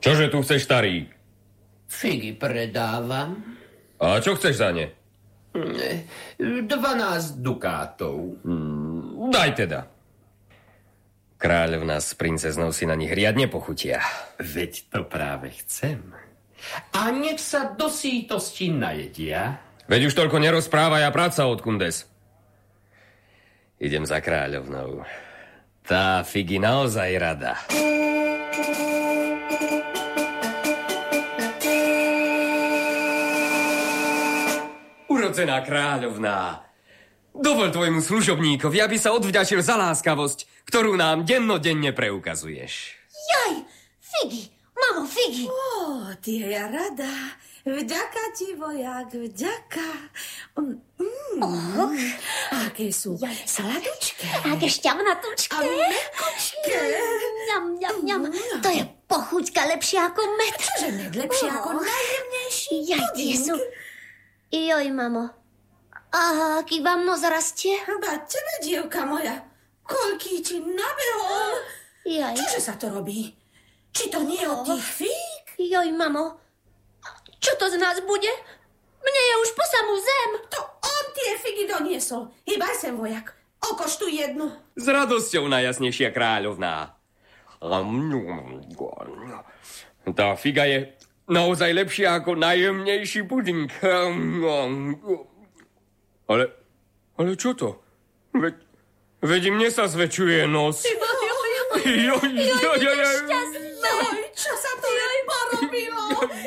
Čože tu chceš, starý? Figy predávam. A čo chceš za ne? 12 dukátov. Daj teda. Kráľovná s princeznou si na nich riadne pochutia. Veď to práve chcem. A nech sa do sítosti najedia. Veď už toľko nerozprávaj a práca od kundes. Idem za kráľovnou. Tá Figy naozaj rada. Urodzená kráľovná, dovol tvojmu služobníkovi, aby sa odvďačil za láskavosť, ktorú nám dennodenne preukazuješ. Jaj, Figy, mamo, Figy. Ty je ja rada. Vďaka ti, vojak, vďaka. Aké sú sladučké. Aké šťavnatučké. A mekučké. Ňam, ňam, ňam. To je pochuťka lepšia ako med. Čože med lepšie ako najjemnejší Jaj, tie sú. Joj, mamo. A aký vám nos rastie? Ba tebe, dievka moja. Koľký ti nabehol. Jaj. Čože sa to robí? Či to nie od tých fík? Joj, mamo. Čo to z nás bude? Mne je už po samú zem. To on tie figy doniesol. Hýbaj sem, vojak. Okoštuj jednu. S radosťou, najjasnejšia kráľovná. Tá figa je naozaj lepšia ako najjemnejší puding. Ale čo to? Veď mne sa zväčšuje nos. Čo sa to porobilo?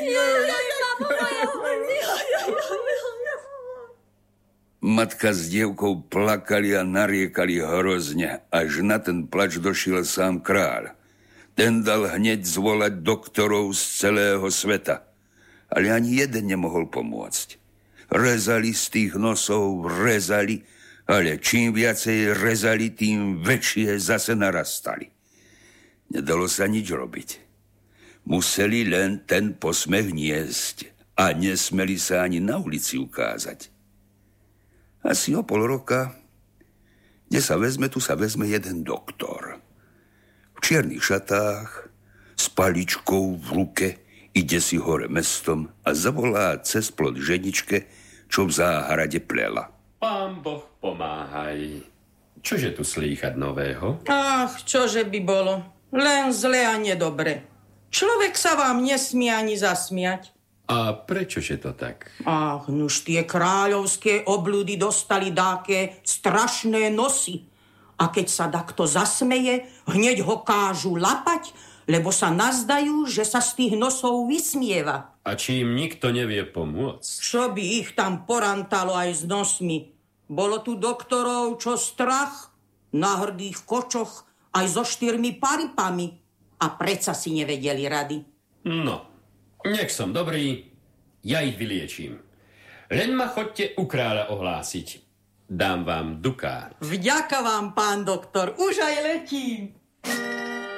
Matka s dievkou plakali a nariekali hrozne, až na ten plač došiel sám kráľ. Ten dal hneď zvolať doktorov z celého sveta, ale ani jeden nemohol pomôcť. Rezali z tých nosov, rezali, ale čím viacej rezali, tým väčšie zase narastali. Nedalo sa nič robiť. Museli len ten posmech niesť a nesmeli sa ani na ulici ukázať. Asi o pol roka, kde sa vezme, tu sa vezme jeden doktor. V čiernych šatách, s paličkou v ruke, ide si hore mestom a zavolá cez plot ženičke, čo v záhrade plela. Pán Boh pomáhaj. Čože tu slýchať nového? Ach, čože by bolo. Len zle a nedobre. Človek sa vám nesmie ani zasmiať. A prečože to tak? Ach, nuž tie kráľovské obľudy dostali dáke strašné nosy. A keď sa takto zasmeje, hneď ho kážu lapať, lebo sa nazdajú, že sa z tých nosov vysmieva. A či im nikto nevie pomôcť? Čo by ich tam porantalo aj s nosmi? Bolo tu doktorov, čo strach, na hrdých kočoch, aj so 4 paripami. A predsa si nevedeli rady. No, nech som dobrý, ja ich vyliečím. Len ma chodte u kráľa ohlásiť. Dám vám dukát. Vďaka vám, pán doktor, už aj letím.